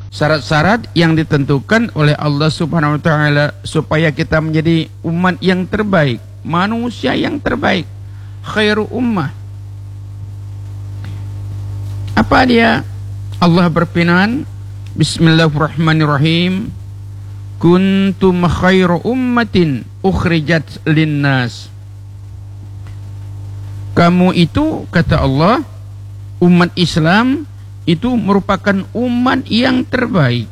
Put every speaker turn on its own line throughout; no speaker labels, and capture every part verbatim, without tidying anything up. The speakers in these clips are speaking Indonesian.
syarat-syarat yang ditentukan oleh Allah Subhanahu wa taala supaya kita menjadi umat yang terbaik, manusia yang terbaik, khairu ummah. Apa dia? Allah berfirman, Bismillahirrahmanirrahim, kuntum khairu ummatin ukhrijat linnas. Kamu itu, kata Allah, umat Islam itu merupakan umat yang terbaik.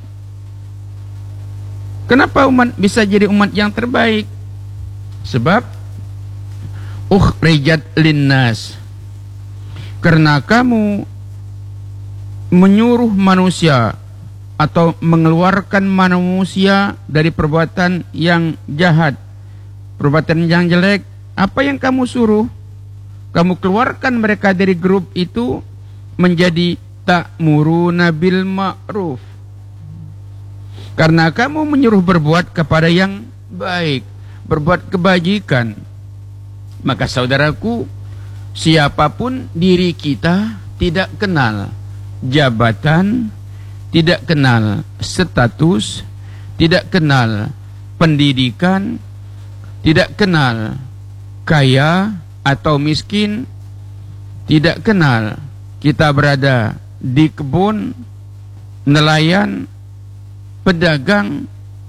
Kenapa umat bisa jadi umat yang terbaik? Sebab ukhrijat linnas, karena kamu menyuruh manusia atau mengeluarkan manusia dari perbuatan yang jahat, perbuatan yang jelek. Apa yang kamu suruh? Kamu keluarkan mereka dari grup itu menjadi ta'muruna bil ma'ruf, karena kamu menyuruh berbuat kepada yang baik, berbuat kebajikan. Maka saudaraku, siapapun diri kita tidak kenal jabatan, tidak kenal status, tidak kenal pendidikan, tidak kenal kaya atau miskin, tidak kenal kita berada di kebun, nelayan, pedagang,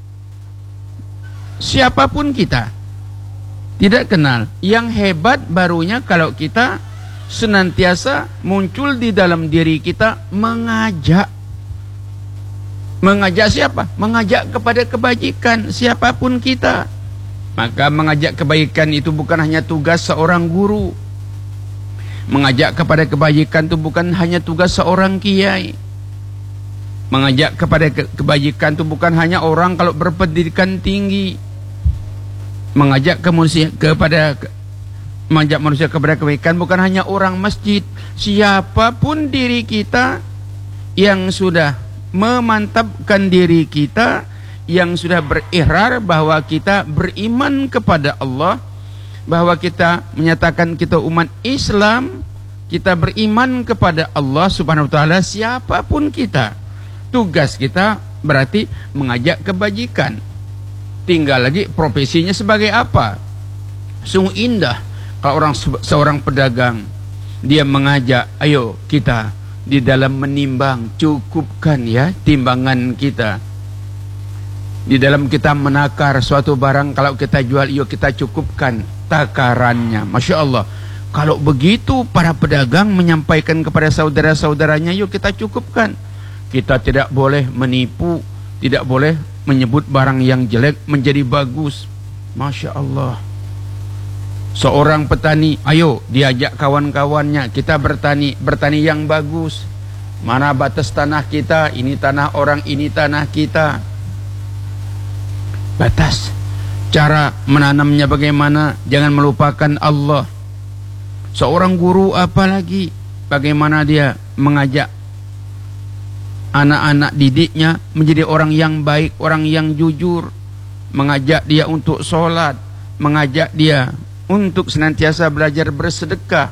siapapun kita tidak kenal. Yang hebat barunya kalau kita senantiasa muncul di dalam diri kita mengajak. Mengajak siapa? Mengajak kepada kebajikan, siapapun kita. Maka mengajak kebaikan itu bukan hanya tugas seorang guru. Mengajak kepada kebajikan itu bukan hanya tugas seorang kiai. Mengajak kepada ke kebajikan itu bukan hanya orang kalau berpendidikan tinggi. Mengajak ke manusia, kepada ke mengajak manusia kepada kebaikan bukan hanya orang masjid. Siapapun diri kita yang sudah memantapkan diri kita, yang sudah berikrar bahwa kita beriman kepada Allah, bahwa kita menyatakan kita umat Islam, kita beriman kepada Allah Subhanahu wa taala, siapapun kita, tugas kita berarti mengajak kebajikan. Tinggal lagi profesinya sebagai apa. Sungguh indah kalau orang seorang pedagang dia mengajak, ayo kita di dalam menimbang, cukupkan ya timbangan kita. Di dalam kita menakar suatu barang, kalau kita jual, yuk kita cukupkan takarannya. Masya Allah, kalau begitu para pedagang menyampaikan kepada saudara-saudaranya, yuk kita cukupkan. Kita tidak boleh menipu, tidak boleh menyebut barang yang jelek menjadi bagus. Masya Allah. Seorang petani, ayo diajak kawan-kawannya, kita bertani, bertani yang bagus. Mana batas tanah kita, ini tanah orang, ini tanah kita. Batas. Cara menanamnya bagaimana, jangan melupakan Allah. Seorang guru apalagi, bagaimana dia mengajak anak-anak didiknya menjadi orang yang baik, orang yang jujur. Mengajak dia untuk sholat, mengajak dia untuk senantiasa belajar bersedekah,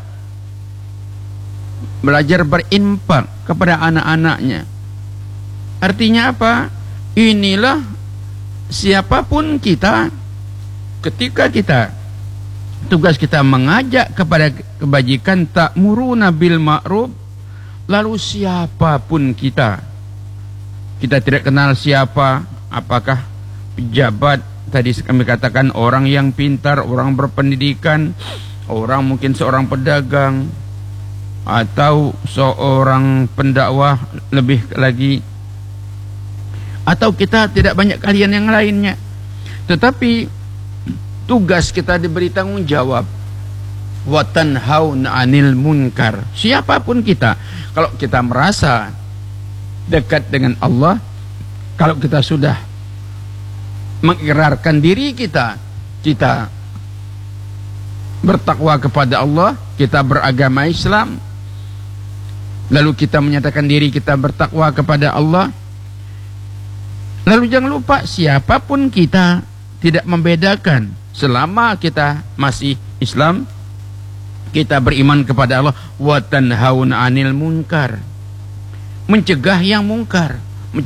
belajar berinfak kepada anak-anaknya. Artinya apa? Inilah siapapun kita, ketika kita tugas kita mengajak kepada kebajikan, ta'muruna bil ma'ruf, lalu siapapun kita, kita tidak kenal siapa, apakah pejabat, tadi kami katakan orang yang pintar, orang berpendidikan, orang mungkin seorang pedagang, atau seorang pendakwah lebih lagi, atau kita tidak banyak kalian yang lainnya. Tetapi tugas kita diberi tanggung jawab, wa tanhauna 'anil munkar. Siapapun kita, kalau kita merasa dekat dengan Allah, kalau kita sudah mengikrarkan diri kita, kita bertakwa kepada Allah, kita beragama Islam, lalu kita menyatakan diri kita bertakwa kepada Allah, lalu jangan lupa siapapun kita, tidak membedakan, selama kita masih Islam, kita beriman kepada Allah, wa tanhauna 'anil munkar, mencegah yang mungkar.